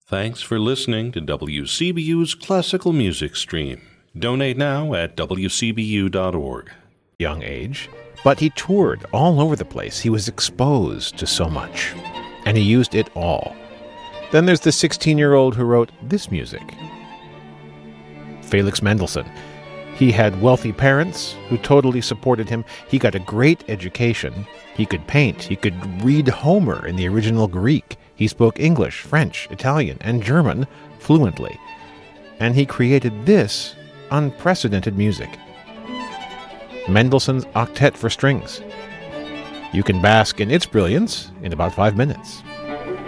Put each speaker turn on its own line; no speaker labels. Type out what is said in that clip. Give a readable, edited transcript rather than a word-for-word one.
Thanks for listening to WCBU's Classical Music Stream. Donate now at wcbu.org.
Young age, but he toured all over the place. He was exposed to so much, and he used it all. Then there's the 16-year-old who wrote this music. Felix Mendelssohn. He had wealthy parents who totally supported him. He got a great education. He could paint. He could read Homer in the original Greek. He spoke English, French, Italian, and German fluently. And he created this unprecedented music. Mendelssohn's Octet for Strings. You can bask in its brilliance in about 5 minutes.